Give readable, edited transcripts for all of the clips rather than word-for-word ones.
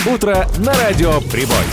Утро на радио Прибой.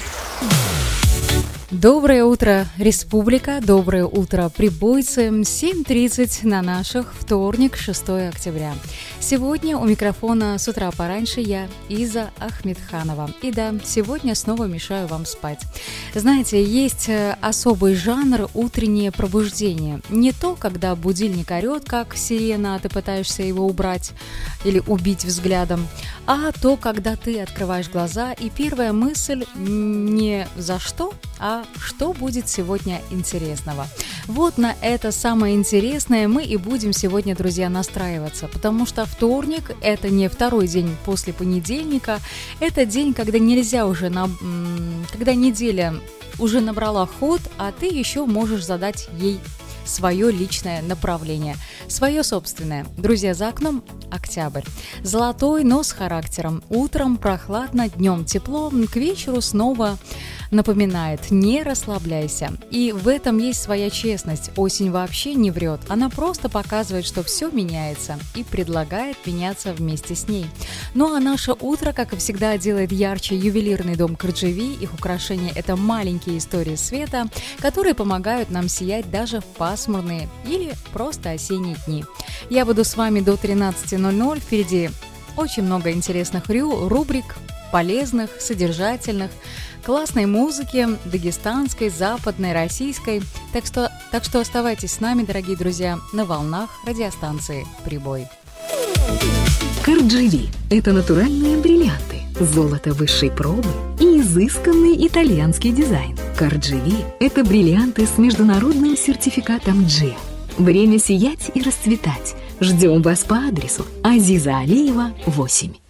Доброе утро, республика, доброе утро, прибойцы. 7:30 на наших, вторник, 6 октября. Сегодня у микрофона с утра пораньше я, Иза Ахмедханова. И да, сегодня снова мешаю вам спать. Знаете, есть особый жанр утреннее пробуждение. Не то, когда будильник орет, как сирена, а ты пытаешься его убрать или убить взглядом, а то, когда ты открываешь глаза, и первая мысль не «за что?», а что будет сегодня интересного. Вот на это самое интересное мы и будем сегодня, друзья, настраиваться, потому что вторник – это не второй день после понедельника, это день, когда нельзя уже, когда неделя уже набрала ход, а ты еще можешь задать ей свое личное направление, свое собственное. Друзья, за окном октябрь. Золотой, но с характером. Утром прохладно, днем тепло, к вечеру снова напоминает: не расслабляйся. И в этом есть своя честность. Осень вообще не врет. Она просто показывает, что все меняется, и предлагает меняться вместе с ней. Ну а наше утро, как и всегда, делает ярче ювелирный дом Кырджави. Их украшения – это маленькие истории света, которые помогают нам сиять даже в пасмурные или просто осенние дни. Я буду с вами до 13:00. Впереди очень много интересных рубрик, полезных, содержательных, классной музыки, дагестанской, западной, российской. Так что оставайтесь с нами, дорогие друзья, на волнах радиостанции «Прибой». Кырджави – это натуральные бриллианты, золото высшей пробы и изысканный итальянский дизайн. Кырджави – это бриллианты с международным сертификатом GIA. Время сиять и расцветать. Ждем вас по адресу Азиза Алиева, 8.